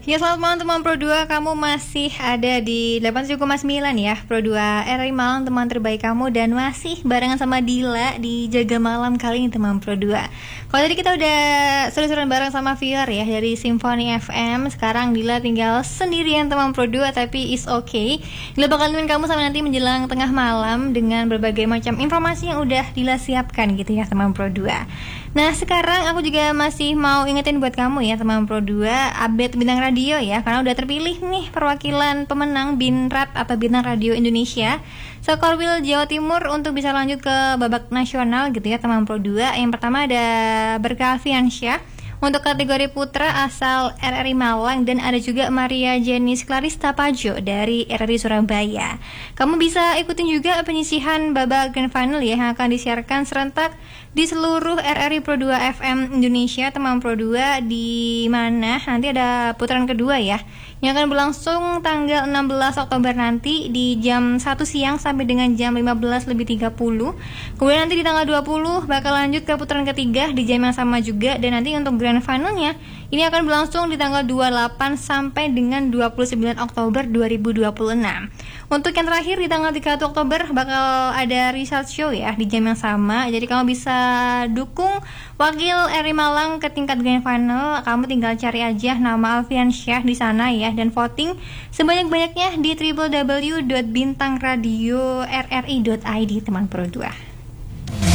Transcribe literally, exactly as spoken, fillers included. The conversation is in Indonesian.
Ya, selamat malam teman Pro dua. Kamu masih ada di delapan puluh tujuh koma sembilan ya Pro dua R R I Malang, teman terbaik kamu. Dan masih barengan sama Dila di Jaga Malam kali ini teman Pro dua. Kalau tadi kita udah seru-seruan bareng sama Fior ya dari Symphony F M. Sekarang Dila tinggal sendirian teman Pro dua, tapi is okay. Dila bakal nemenin kamu sampai nanti menjelang tengah malam dengan berbagai macam informasi yang udah Dila siapkan gitu ya teman Pro dua. Nah, sekarang aku juga masih mau ingetin buat kamu ya teman Pro dua, update bintang radio ya, karena udah terpilih nih perwakilan pemenang Binrat atau Bintang Radio Indonesia Sekorwil Jawa Timur untuk bisa lanjut ke babak nasional gitu ya teman Pro dua. Yang pertama ada Berkah Alfiansyah untuk kategori putra asal R R I Malang, dan ada juga Maria Jenis Clarista Pajo dari R R I Surabaya. Kamu bisa ikutin juga penyisihan babak grand final ya, yang akan disiarkan serentak di seluruh R R I Pro dua F M Indonesia teman Pro dua, di mana nanti ada putaran kedua ya, yang akan berlangsung tanggal enam belas Oktober nanti di jam satu siang sampai dengan jam lima belas lebih tiga puluh. Kemudian nanti di tanggal dua puluh bakal lanjut ke putaran ketiga di jam yang sama juga, dan nanti untuk grand finalnya ini akan berlangsung di tanggal dua puluh delapan sampai dengan dua puluh sembilan Oktober dua ribu dua puluh enam. Untuk yang terakhir di tanggal tiga puluh satu Oktober bakal ada result show ya di jam yang sama. Jadi kamu bisa dukung wakil R R I Malang ke tingkat grand final. Kamu tinggal cari aja nama Alfiansyah di sana ya, dan voting sebanyak-banyaknya di w w w dot bintang radio r r i dot i d teman Pro dua.